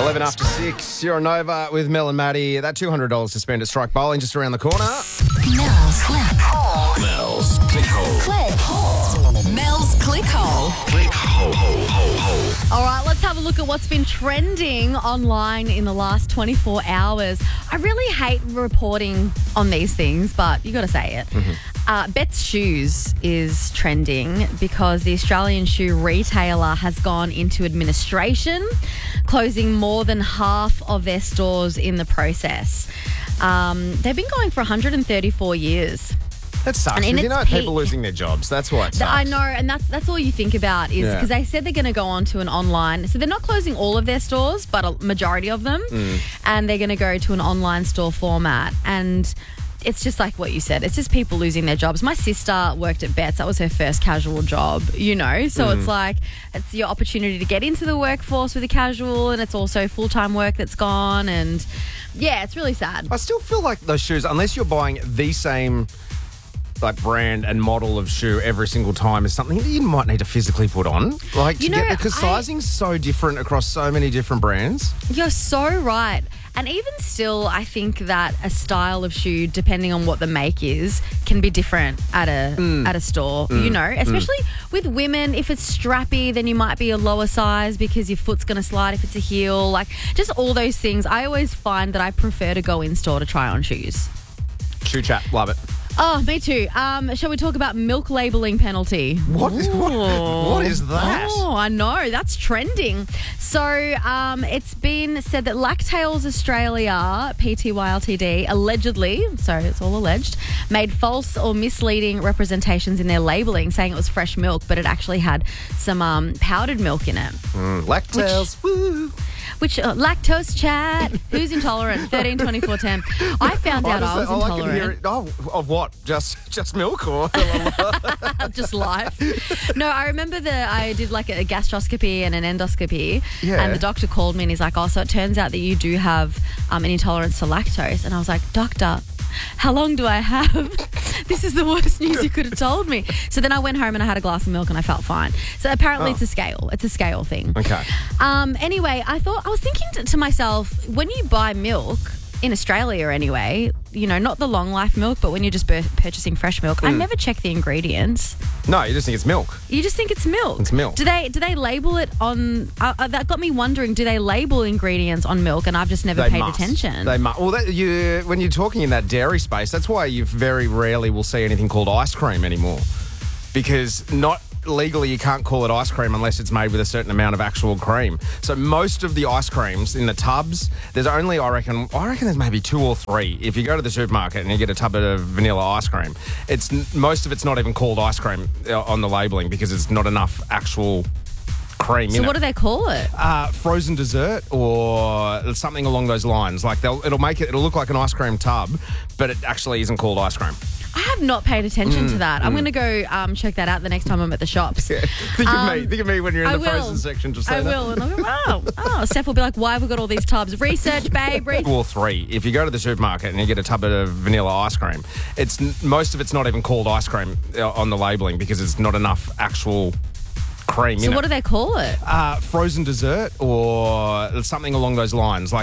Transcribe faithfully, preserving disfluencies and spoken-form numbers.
eleven after six. You're on Nova with Mel and Maddie. That two hundred dollars to spend at Strike Bowling just around the corner. Mel's Click Hole. Mel's Click Hole. Click Hole. Mel's Click Hole. Click Hole, hole, hole, hole. All right, let's have a look at what's been trending online in the last twenty-four hours. I really hate reporting on these things, but you got to say it. Mm-hmm. Uh, Betts Shoes is trending because the Australian shoe retailer has gone into administration, closing more than half of their stores in the process. Um, they've been going for one hundred thirty-four years. That sucks. And in You its know, peak- people losing their jobs. That's why it sucks. I know, and that's that's all you think about is Yeah. because they said they're going to go on to an online. So they're not closing all of their stores, but a majority of them, Mm. and they're going to go to an online store format. And it's just like what you said. It's just people losing their jobs. My sister worked at Betts. That was her first casual job, you know. So Mm. it's like it's your opportunity to get into the workforce with a casual, and it's also full-time work that's gone. And yeah, it's really sad. I still feel like those shoes, unless you're buying the same like brand and model of shoe every single time, is something that you might need to physically put on. Like You to know, get because I- sizing's so different across so many different brands. You're so right. And even still, I think that a style of shoe, depending on what the make is, can be different at a at a store, you know, especially with women. If it's strappy, then you might be a lower size because your foot's going to slide if it's a heel. Like, just all those things. I always find that I prefer to go in store to try on shoes. Shoe chat, love it. Oh, me too. Um, shall we talk about milk labelling penalty? What is- what- Ooh. what is that? Oh, I know. That's trending. So um, it's been said that Lactails Australia, P T Y L T D, allegedly, so it's all alleged, made false or misleading representations in their labelling, saying it was fresh milk, but it actually had some um, powdered milk in it. Mm, Lactails, woo. Which, uh, lactose chat, who's intolerant? thirteen twenty-four ten. I found out I, Honestly, was all I can intolerant. hear it- oh, of what? Just just milk or? Just life. No, I remember that I did like a gastroscopy and an endoscopy, Yeah. and the doctor called me and he's like, oh, so it turns out that you do have um, an intolerance to lactose. And I was like, doctor, how long do I have? This is the worst news you could have told me. So then I went home and I had a glass of milk and I felt fine. So apparently Oh. it's a scale. It's a scale thing. Okay. Um, anyway, I thought, I was thinking to, to myself, when you buy milk, in Australia anyway, you know, not the long life milk, but when you're just bur- purchasing fresh milk, Mm. I never check the ingredients. No, you just think it's milk. You just think it's milk. It's milk. Do they do they label it on? Uh, uh, that got me wondering. Do they label ingredients on milk? And I've just never They paid must. attention. They must. Well, that, you, when you're talking in that dairy space, that's why you very rarely will see anything called ice cream anymore. Because not legally you can't call it ice cream unless it's made with a certain amount of actual cream. So most of the ice creams in the tubs, there's only, I reckon, I reckon there's maybe two or three. If you go to the supermarket and you get a tub of vanilla ice cream, it's most of it's not even called ice cream uh, on the labelling because it's not enough actual cream so in what it. do they call it? Uh, frozen dessert or something along those lines. Like they'll, it'll make it, it'll look like an ice cream tub, but it actually isn't called ice cream. I have not paid attention Mm, to that. I'm going to go um, check that out the next time I'm at the shops. Yeah. Think of Um, me. Think of me when you're in I the frozen will. section. Just I say that. will. And I'll go, oh, oh. Steph will be like, why have we got all these tubs? Research, babe. Research. Two or three. If you go to the supermarket and you get a tub of vanilla ice cream, it's most of it's not even called ice cream uh, on the labelling because it's not enough actual cream So in what it. do they call it? Uh, frozen dessert or something along those lines. Like